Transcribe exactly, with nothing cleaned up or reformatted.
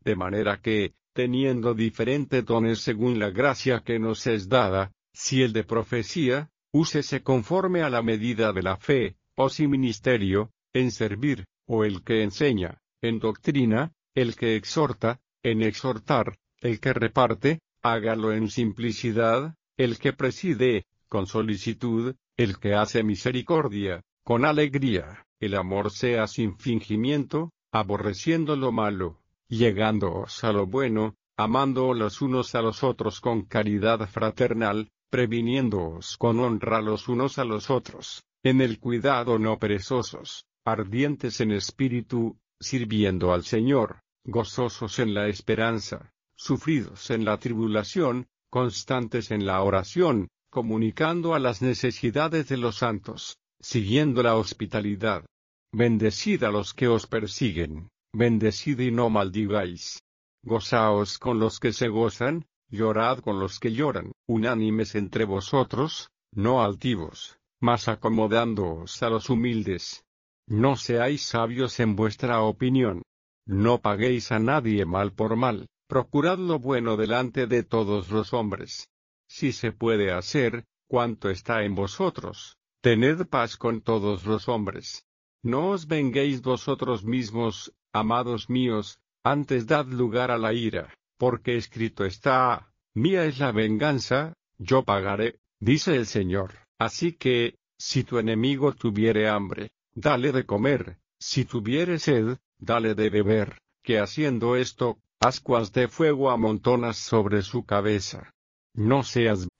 de manera que, teniendo diferentes dones según la gracia que nos es dada, si el de profecía, úsese conforme a la medida de la fe, o si ministerio, en servir, o el que enseña, en doctrina, el que exhorta, en exhortar, el que reparte, hágalo en simplicidad, el que preside, con solicitud, el que hace misericordia, con alegría, el amor sea sin fingimiento, aborreciendo lo malo, llegándoos a lo bueno, amando los unos a los otros con caridad fraternal, previniéndoos con honra los unos a los otros, en el cuidado no perezosos, ardientes en espíritu, sirviendo al Señor, gozosos en la esperanza, sufridos en la tribulación, constantes en la oración, comunicando a las necesidades de los santos, siguiendo la hospitalidad. Bendecid a los que os persiguen, bendecid y no maldigáis. Gozaos con los que se gozan, llorad con los que lloran, unánimes entre vosotros, no altivos, mas acomodándoos a los humildes. No seáis sabios en vuestra opinión. No paguéis a nadie mal por mal, procurad lo bueno delante de todos los hombres. Si se puede hacer, cuanto está en vosotros, tened paz con todos los hombres. No os venguéis vosotros mismos, amados míos, antes dad lugar a la ira, porque escrito está, mía es la venganza, yo pagaré, dice el Señor. Así que, si tu enemigo tuviere hambre, dale de comer, si tuviere sed, dale de beber, que haciendo esto, ascuas de fuego amontonas sobre su cabeza. No seas